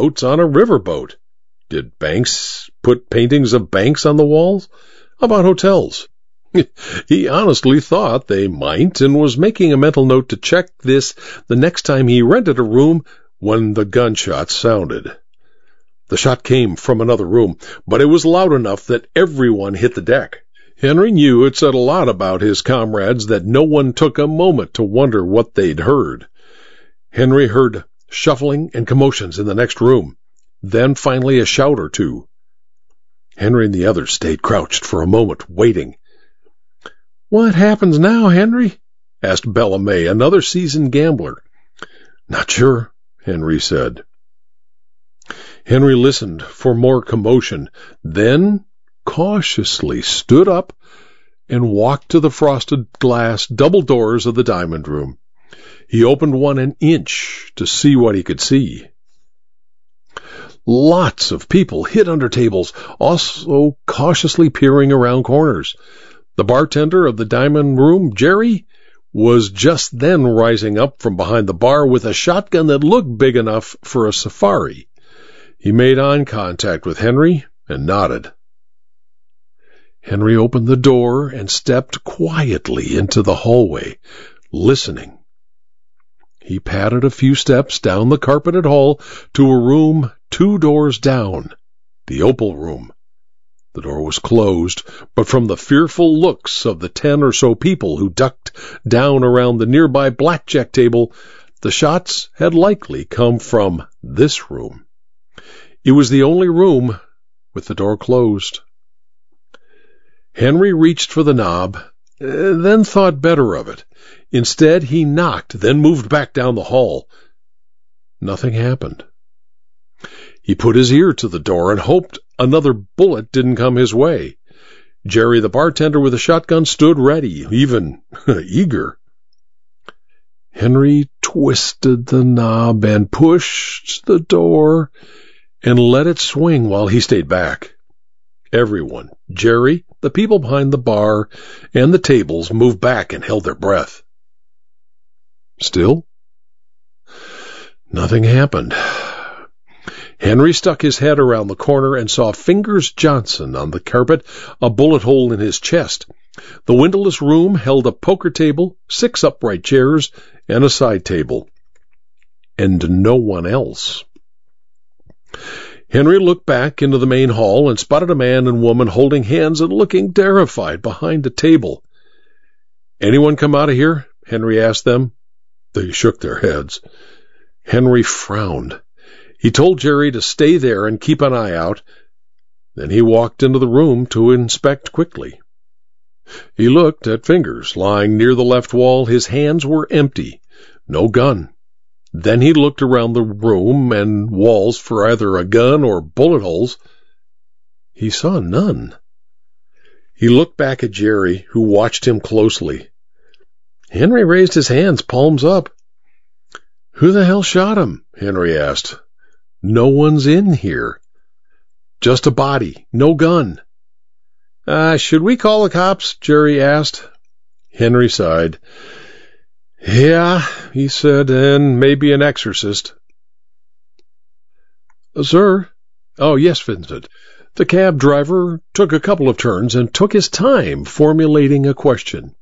boats on a riverboat. Did Banks put paintings of banks on the walls? How about hotels? He honestly thought they might and was making a mental note to check this the next time he rented a room when the gunshots sounded. The shot came from another room, but it was loud enough that everyone hit the deck. Henry knew it said a lot about his comrades that no one took a moment to wonder what they'd heard. Henry heard shuffling and commotions in the next room, then finally a shout or two. Henry and the others stayed crouched for a moment, waiting. "What happens now, Henry?" asked Bella May, another seasoned gambler. "Not sure," Henry said. Henry listened for more commotion, then cautiously stood up and walked to the frosted glass double doors of the diamond room. He opened one an inch to see what he could see. Lots of people hid under tables, also cautiously peering around corners. The bartender of the diamond room, Jerry, was just then rising up from behind the bar with a shotgun that looked big enough for a safari. He made eye contact with Henry and nodded. Henry opened the door and stepped quietly into the hallway, listening. He padded a few steps down the carpeted hall to a room 2 doors down, the Opal Room. The door was closed, but from the fearful looks of the 10 or so people who ducked down around the nearby blackjack table, the shots had likely come from this room. It was the only room with the door closed. Henry reached for the knob, then thought better of it. Instead, he knocked, then moved back down the hall. Nothing happened. He put his ear to the door and hoped another bullet didn't come his way. Jerry, the bartender with a shotgun, stood ready, even eager. Henry twisted the knob and pushed the door and let it swing while he stayed back. Everyone, Jerry, the people behind the bar, and the tables moved back and held their breath. Still, nothing happened. Henry stuck his head around the corner and saw Fingers Johnson on the carpet, a bullet hole in his chest. The windowless room held a poker table, 6 upright chairs, and a side table. And no one else. Henry looked back into the main hall and spotted a man and woman holding hands and looking terrified behind a table. "Anyone come out of here?" Henry asked them. They shook their heads. Henry frowned. He told Jerry to stay there and keep an eye out. Then he walked into the room to inspect quickly. He looked at Fingers lying near the left wall. His hands were empty. No gun. Then he looked around the room and walls for either a gun or bullet holes. He saw none. He looked back at Jerry, who watched him closely. Henry raised his hands, palms up. "Who the hell shot him?" Henry asked. "No one's in here. Just a body, no gun." Should we call the cops?" Jerry asked. Henry sighed. "Yeah," he said, "and maybe an exorcist." "Sir?" "Oh, yes, Vincent." The cab driver took a couple of turns and took his time formulating a question.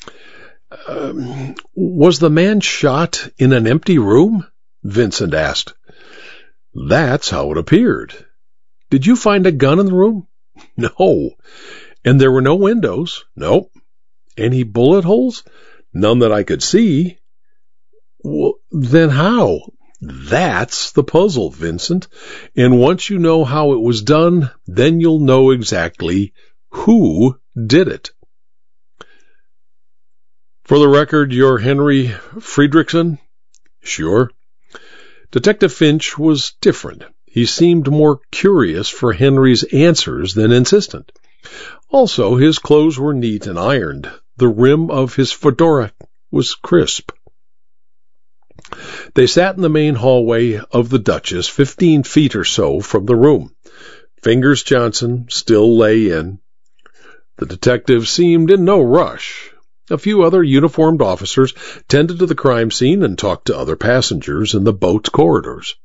Was the man shot in an empty room?" Vincent asked. "That's how it appeared." "Did you find a gun in the room?" "No." "And there were no windows?" "Nope." "Any bullet holes?" "None that I could see." "Well, then how?" "That's the puzzle, Vincent. And once you know how it was done, then you'll know exactly who did it." "For the record, you're Henry Friedrichsen?" "Sure." Detective Finch was different. He seemed more curious for Henry's answers than insistent. Also, his clothes were neat and ironed. The rim of his fedora was crisp. They sat in the main hallway of the Duchess, 15 feet or so from the room. Fingers Johnson still lay in. The detective seemed in no rush. A few other uniformed officers tended to the crime scene and talked to other passengers in the boat's corridors.